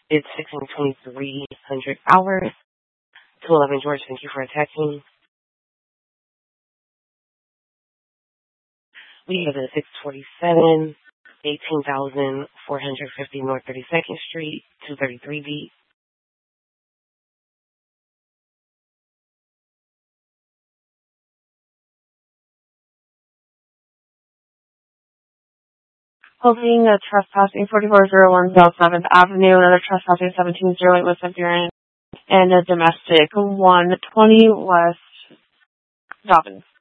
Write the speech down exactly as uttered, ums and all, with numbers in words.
It's sixteen twenty-three hundred hours. two eleven George, thank you for attaching. We have a six forty-seven, eighteen thousand four hundred fifty North thirty-second Street, two thirty-three B. Holding a trespassing forty-four oh one South seventh Avenue, another trespassing seventeen oh eight West February, and a domestic one twenty West Dobbins.